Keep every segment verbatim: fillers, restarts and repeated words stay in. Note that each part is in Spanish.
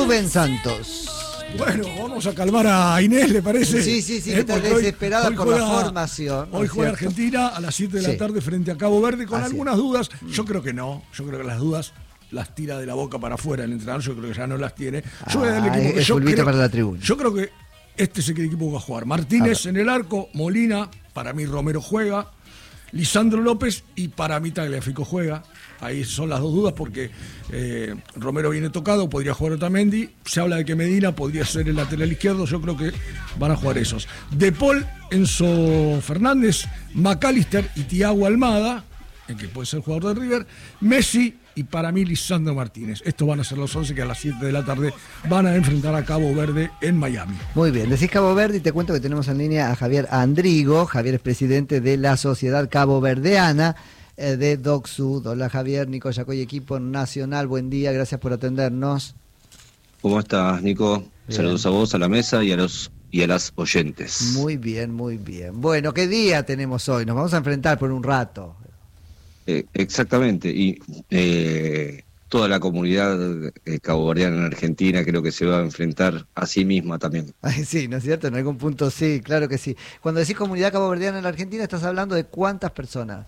Rubén Santos. Bueno, vamos a calmar a Inés, ¿le parece? Sí, sí, sí, eh, que está desesperada hoy, hoy por juega, la formación. Hoy ¿no juega Argentina a las siete de la sí. tarde frente a Cabo Verde con Así algunas es. dudas. Yo creo que no, yo creo que las dudas las tira de la boca para afuera el entrenador, yo creo que ya no las tiene. Yo voy a darle equipo que yo creo, para la tribuna. Yo creo que este es el equipo que va a jugar. Martínez en el arco, Molina, para mí Romero juega, Lisandro López y para mí Tagliafico juega. Ahí son las dos dudas porque eh, Romero viene tocado, podría jugar Otamendi. Se habla de que Medina podría ser el lateral izquierdo. Yo creo que van a jugar esos. De Paul, Enzo Fernández, McAllister y Thiago Almada, el que puede ser jugador de River, Messi y para mí Lisandro Martínez. Estos van a ser los once que a las siete de la tarde van a enfrentar a Cabo Verde en Miami. Muy bien, decís Cabo Verde y te cuento que tenemos en línea a Javier Andrigo. Javier es presidente de la Sociedad Caboverdiana de DocSud. Hola Javier, Nico Yacoy, equipo nacional, buen día, gracias por atendernos. ¿Cómo estás, Nico? Bien. Saludos a vos, a la mesa y a los y a las oyentes. Muy bien, muy bien. Bueno, ¿qué día tenemos hoy? Nos vamos a enfrentar por un rato. Eh, exactamente, y eh, toda la comunidad eh, caboverdiana en Argentina creo que se va a enfrentar a sí misma también. Ay, sí, ¿no es cierto? En algún punto sí, claro que sí. Cuando decís comunidad caboverdiana en la Argentina, ¿estás hablando de cuántas personas?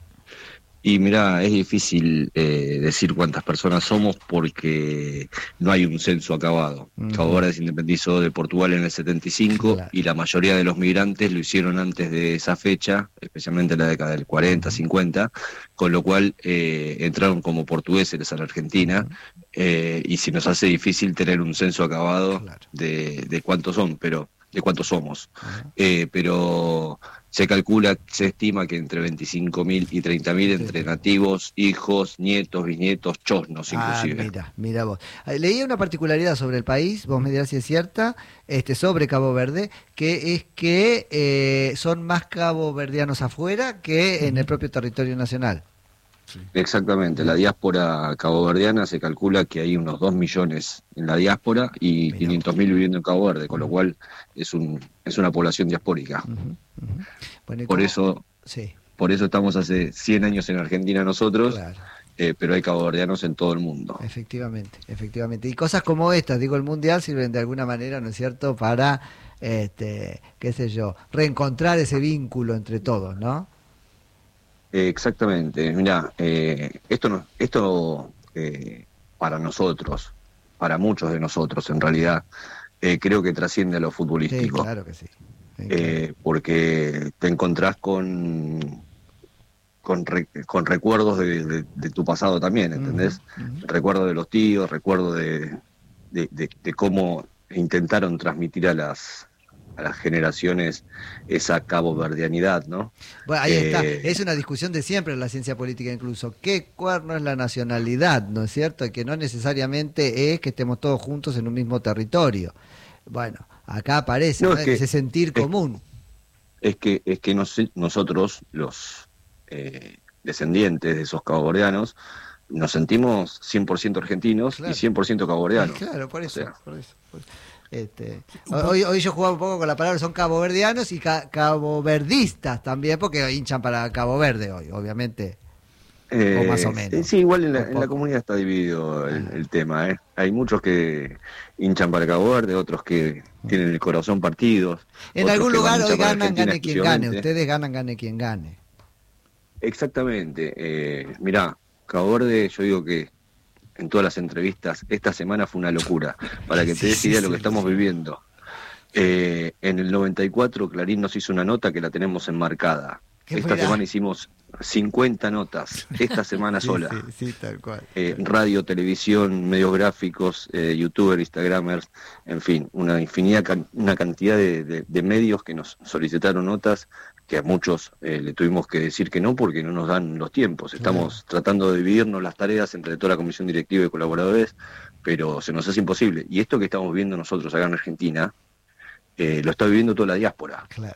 Y mirá, es difícil eh, decir cuántas personas somos porque no hay un censo acabado. Uh-huh. Cabo Verde se independizó de Portugal en el setenta y cinco, claro, y la mayoría de los migrantes lo hicieron antes de esa fecha, especialmente en la década del cuarenta, cincuenta, con lo cual eh, entraron como portugueses a la Argentina, uh-huh, eh, y se nos hace difícil tener un censo acabado, claro, de, de cuántos son, pero de cuántos somos. Uh-huh. Eh, pero se calcula, se estima que entre veinticinco mil y treinta mil entre sí, nativos, hijos, nietos, bisnietos, chosnos inclusive. Ah, mira, mira vos. Leí una particularidad sobre el país, vos me dirás si es cierta, este, sobre Cabo Verde, que es que eh, son más caboverdianos afuera que en el propio territorio nacional. Sí. Exactamente, la diáspora caboverdiana se calcula que hay unos dos millones en la diáspora y Mirá. quinientos mil viviendo en Cabo Verde, con uh-huh, lo cual es un es una población diaspórica. Uh-huh, uh-huh. Bueno, por eso sí. por eso estamos hace cien años en Argentina nosotros, claro, eh, pero hay caboverdianos en todo el mundo. Efectivamente, efectivamente. Y cosas como estas, digo, el Mundial sirven de alguna manera, ¿no es cierto?, para, este, qué sé yo, reencontrar ese vínculo entre todos, ¿no? Eh, exactamente, mirá, eh, esto, no, esto eh, para nosotros, para muchos de nosotros en realidad, eh, creo que trasciende a lo futbolístico. Sí, claro que sí. sí claro. Eh, porque te encontrás con, con, re, con recuerdos de, de, de tu pasado también, ¿entendés? Uh-huh, uh-huh. Recuerdo de los tíos, recuerdo de, de, de, de cómo intentaron transmitir a las... a las generaciones esa caboverdianidad, ¿no? Bueno, ahí eh, está, es una discusión de siempre en la ciencia política incluso, ¿qué cuerno es la nacionalidad? ¿No es cierto? Que no necesariamente es que estemos todos juntos en un mismo territorio. Bueno, acá aparece, no, ¿no? Es que, ese sentir es, común. Es que, es que nos, nosotros, los eh, descendientes de esos caboverdianos, nos sentimos cien por ciento argentinos, claro, y cien por ciento caboverdianos. Claro, por eso, o sea, por eso. Por eso. Este, hoy, hoy yo jugaba un poco con la palabra, son caboverdianos y ca- caboverdistas también, porque hinchan para Cabo Verde hoy, obviamente, eh, o más o menos. Sí, igual en la, en la comunidad está dividido el, el tema, ¿eh? Hay muchos que hinchan para Cabo Verde, otros que tienen el corazón partido. En algún lugar hoy ganan, gane quien gane, ustedes ganan, gane quien gane. Exactamente, eh, mirá, Cabo Verde, yo digo que en todas las entrevistas, esta semana fue una locura, para que te des idea de lo que estamos viviendo. Eh, en el noventa y cuatro Clarín nos hizo una nota que la tenemos enmarcada. Esta semana hicimos cincuenta notas, esta semana sí, sola. Sí, sí, tal cual. Eh, radio, televisión, medios gráficos, eh, youtubers, instagramers, en fin, una infinidad, una cantidad de, de, de medios que nos solicitaron notas, que a muchos eh, le tuvimos que decir que no porque no nos dan los tiempos. Estamos sí. tratando de dividirnos las tareas entre toda la comisión directiva y colaboradores, pero se nos hace imposible. Y esto que estamos viviendo nosotros acá en Argentina, eh, lo está viviendo toda la diáspora. Claro.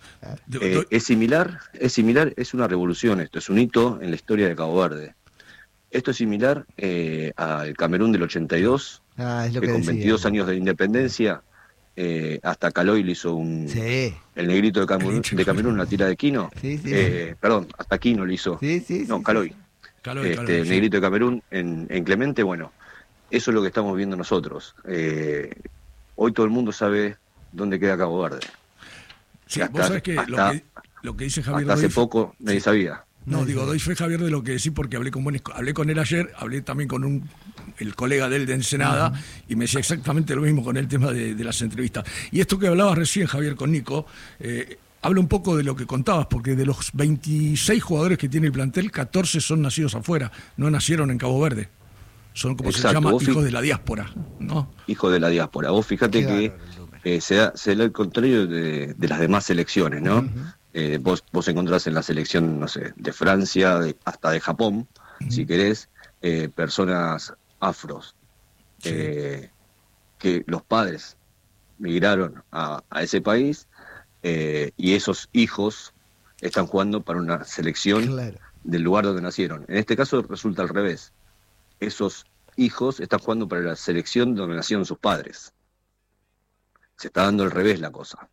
Eh, es similar, es similar, es una revolución esto, es un hito en la historia de Cabo Verde. Esto es similar eh, al Camerún del ochenta y dos, ah, es lo que, que con decía. veintidós años de independencia, eh, hasta Caloy le hizo un... Sí. El negrito de Camerún, de Camerún, una tira de Quino. Sí, sí, eh, sí. Perdón, hasta Quino le hizo. Sí, sí, no, sí, Caloy. Sí. Caloy, este, Caloy, el sí. negrito de Camerún en, en Clemente, bueno. eso es lo que estamos viendo nosotros. Eh, hoy todo el mundo sabe dónde queda Cabo Verde. Sí, hasta, vos sabés que, hasta, lo, que lo que dice Javier... Hasta hace doy, poco nadie sí. sabía. No, no digo, sé. doy fe, Javier, de lo que decís, porque hablé con, hablé con él ayer, hablé también con un el colega de él de Ensenada, uh-huh. y me decía exactamente lo mismo con el tema de, de las entrevistas. Y esto que hablabas recién, Javier, con Nico, eh, habla un poco de lo que contabas, porque de los veintiséis jugadores que tiene el plantel, catorce son nacidos afuera, no nacieron en Cabo Verde. Son, como Exacto. se llama, Vos hijos de la diáspora, ¿no? Hijos de la diáspora. Vos fíjate que eh, se, da, se da el contrario de, de las demás selecciones, ¿no? Uh-huh. Eh, vos, vos encontrás en la selección, no sé, de Francia, de, hasta de Japón, uh-huh. si querés, eh, personas afros, sí. eh, que los padres migraron a, a ese país eh, y esos hijos están jugando para una selección claro. del lugar donde nacieron. En este caso resulta al revés. Esos hijos están jugando para la selección donde nacieron sus padres. Se está dando al revés la cosa.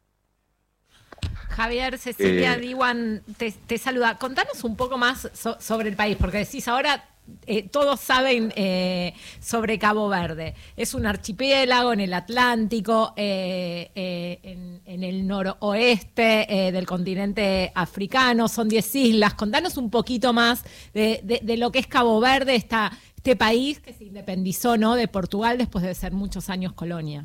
Javier, Cecilia eh, Diwan te, te saluda. Contanos un poco más so, sobre el país, porque decís ahora eh, todos saben eh, sobre Cabo Verde. Es un archipiélago en el Atlántico, eh, eh, en, en el noroeste eh, del continente africano. Son diez islas. Contanos un poquito más de, de, de lo que es Cabo Verde, esta, este país que se independizó, ¿no?, de Portugal después de ser muchos años colonia.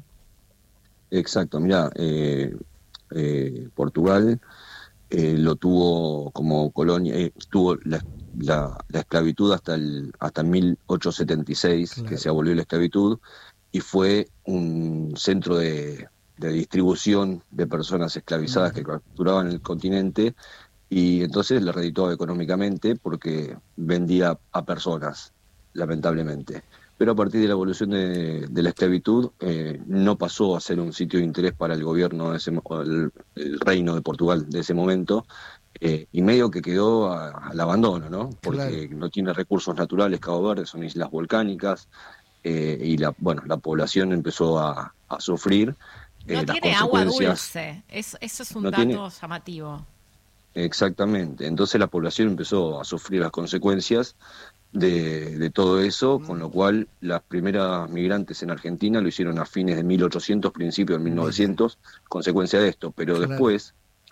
Exacto, mirá, eh, eh, Portugal eh, lo tuvo como colonia, eh, tuvo la, la, la esclavitud hasta el hasta mil ochocientos setenta y seis, claro. que se abolió la esclavitud, y fue un centro de, de distribución de personas esclavizadas uh-huh. que capturaban el continente, y entonces le redituaba económicamente porque vendía a personas, lamentablemente. Pero a partir de la evolución de, de la esclavitud eh, no pasó a ser un sitio de interés para el gobierno, de ese, el, el reino de Portugal de ese momento, eh, y medio que quedó a, al abandono, ¿no? Porque claro. no tiene recursos naturales Cabo Verde, son islas volcánicas, eh, y la bueno la población empezó a, a sufrir. Eh, no las tiene agua dulce, es, eso es un no dato tiene... llamativo. Exactamente, entonces la población empezó a sufrir las consecuencias De, de todo eso, con lo cual las primeras migrantes en Argentina lo hicieron a fines de mil ochocientos, principios de mil novecientos, consecuencia de esto, pero claro. después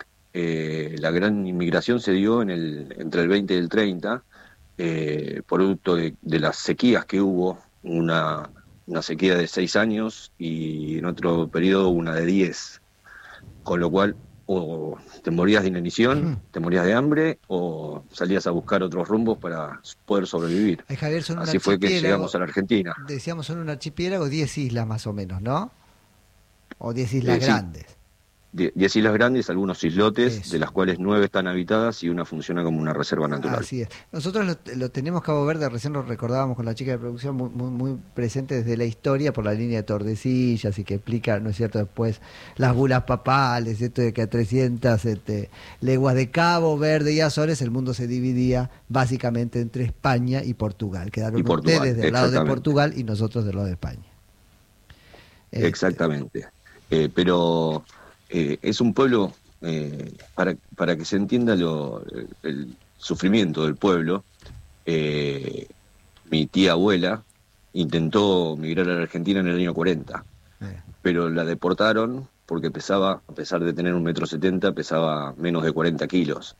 eh, la gran inmigración se dio en el, entre el veinte y el treinta, eh, producto de, de las sequías que hubo, una, una sequía de seis años y en otro periodo una de diez, con lo cual o te morías de inanición, te morías de hambre, o salías a buscar otros rumbos para poder sobrevivir. Ay, Javier, son Así fue que llegamos a la Argentina. Decíamos, son un archipiélago, diez islas más o menos, ¿no? O diez islas eh, grandes. Sí. Diez islas grandes, algunos islotes, Eso. de las cuales nueve están habitadas y una funciona como una reserva natural. Así es. Nosotros lo, lo tenemos Cabo Verde, recién lo recordábamos con la chica de producción, muy, muy, muy presente desde la historia por la línea de Tordesillas, y que explica, ¿no es cierto?, después las bulas papales, esto de que a trescientas este, leguas de Cabo Verde y Azores el mundo se dividía básicamente entre España y Portugal. Quedaron y Portugal, ustedes del lado de Portugal y nosotros del lado de España. Este, exactamente. Eh, pero... Eh, es un pueblo, eh, para, para que se entienda lo, el, el sufrimiento del pueblo, eh, mi tía abuela intentó migrar a la Argentina en el año cuarenta, eh. pero la deportaron porque pesaba, a pesar de tener un metro setenta, pesaba menos de cuarenta kilos.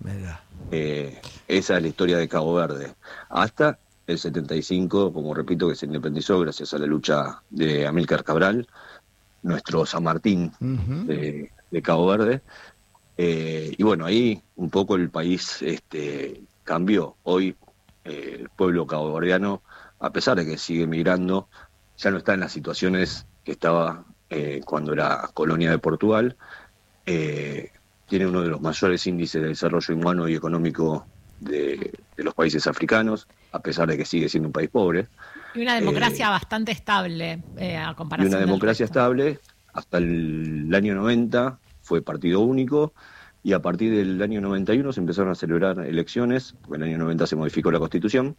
Eh, esa es la historia de Cabo Verde. Hasta el setenta y cinco, como repito, que se independizó gracias a la lucha de Amílcar Cabral, nuestro San Martín uh-huh. de, de Cabo Verde, eh, y bueno, ahí un poco el país este, cambió. Hoy eh, el pueblo caboverdiano, a pesar de que sigue migrando, ya no está en las situaciones que estaba eh, cuando era colonia de Portugal. Eh, tiene uno de los mayores índices de desarrollo humano y económico de, de los países africanos, a pesar de que sigue siendo un país pobre. Y una democracia eh, bastante estable eh, a comparación. Y una democracia estable, hasta el año noventa fue partido único, y a partir del año noventa y uno se empezaron a celebrar elecciones, porque en el año noventa se modificó la Constitución,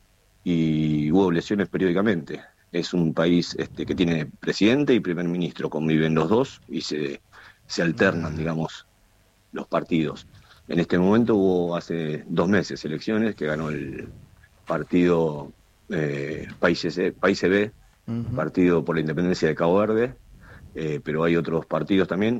y hubo elecciones periódicamente. Es un país este, que tiene presidente y primer ministro, conviven los dos, y se, se alternan, digamos, los partidos. En este momento hubo hace dos meses elecciones que ganó el partido eh, Países, Países B, uh-huh. Partido por la Independencia de Cabo Verde, eh, pero hay otros partidos también.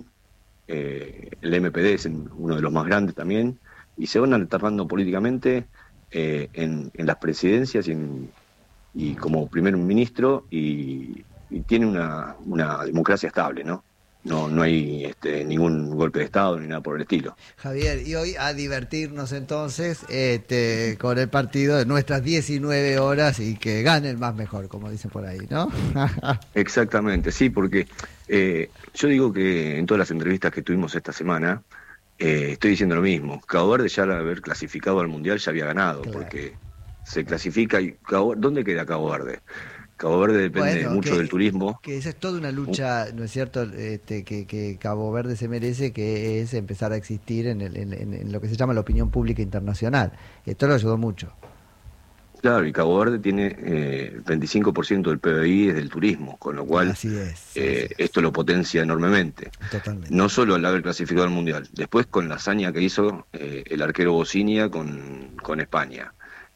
Eh, el M P D es uno de los más grandes también, y se van alternando políticamente eh, en, en las presidencias y, en, y como primer ministro, y, y tiene una, una democracia estable, ¿no? No, no hay este, ningún golpe de Estado ni nada por el estilo. Javier, y hoy a divertirnos entonces este, con el partido de nuestras diecinueve horas y que gane el más mejor, como dicen por ahí, ¿no? Exactamente, sí, porque eh, yo digo que en todas las entrevistas que tuvimos esta semana, eh, estoy diciendo lo mismo. Cabo Verde ya al haber clasificado al Mundial ya había ganado, claro. Porque se clasifica y Cabo, ¿dónde queda Cabo Verde? Cabo Verde depende bueno, mucho que, del turismo. Que esa es toda una lucha, ¿no es cierto?, este, que, que Cabo Verde se merece, que es empezar a existir en, el, en, en lo que se llama la opinión pública internacional. Esto lo ayudó mucho. Claro, y Cabo Verde tiene eh, el veinticinco por ciento del P B I es del turismo, con lo cual así es, eh, así es. Esto lo potencia enormemente. Totalmente. No solo al haber clasificado al Mundial, después con la hazaña que hizo eh, el arquero Bocinia con, con España.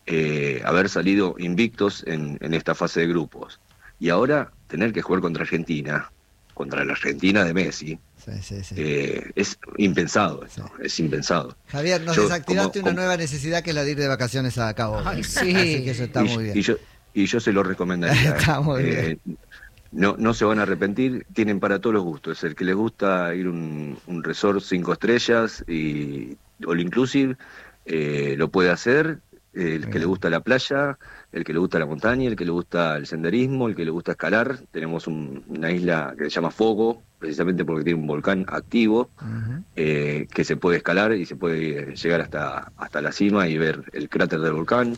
Eh, haber salido invictos en, en esta fase de grupos y ahora tener que jugar contra Argentina, contra la Argentina de Messi, sí, sí, sí. Eh, es impensado esto, sí. Es impensado. Javier, nos yo, desactivaste como, una como... nueva necesidad, que es la de ir de vacaciones a Cabo Verde. Ay, sí. Así que eso está y, muy bien. Y yo, y yo se lo recomendaría. Está muy eh, bien. No, no se van a arrepentir, tienen para todos los gustos. El que les gusta ir a un, un resort cinco estrellas y all inclusive, eh, lo puede hacer. El que le gusta la playa, el que le gusta la montaña, el que le gusta el senderismo, el que le gusta escalar. Tenemos un, una isla que se llama Fogo, precisamente porque tiene un volcán activo, uh-huh. eh, que se puede escalar y se puede llegar hasta, hasta la cima y ver el cráter del volcán.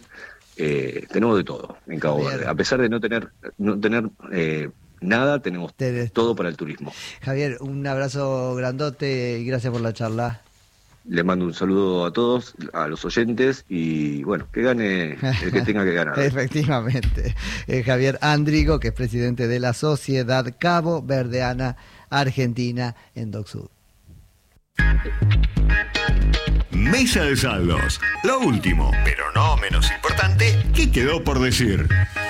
Eh, tenemos de todo en Cabo Verde. A pesar de no tener, no tener eh, nada, tenemos Tenés todo para el turismo. Javier, un abrazo grandote y gracias por la charla. Le mando un saludo a todos, a los oyentes, y bueno, que gane el que tenga que ganar. Efectivamente. Eh, Javier Andrigo, que es presidente de la Sociedad Cabo Verdeana Argentina en DocSud. Mesa de saldos. Lo último, pero no menos importante, ¿qué quedó por decir?